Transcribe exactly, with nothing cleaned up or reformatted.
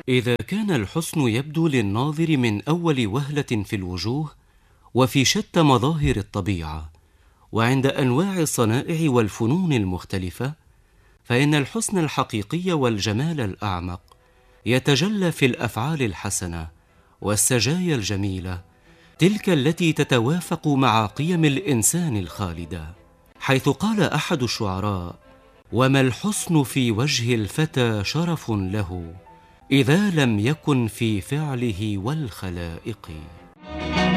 إذا كان الحسن يبدو للناظر من أول وهلة في الوجوه وفي شتى مظاهر الطبيعة وعند أنواع الصنائع والفنون المختلفة، فإن الحسن الحقيقي والجمال الأعمق يتجلى في الأفعال الحسنة والسجايا الجميلة، تلك التي تتوافق مع قيم الإنسان الخالدة، حيث قال أحد الشعراء: وما الحسن في وجه الفتى شرف له إذا لم يكن في فعله والخلائق.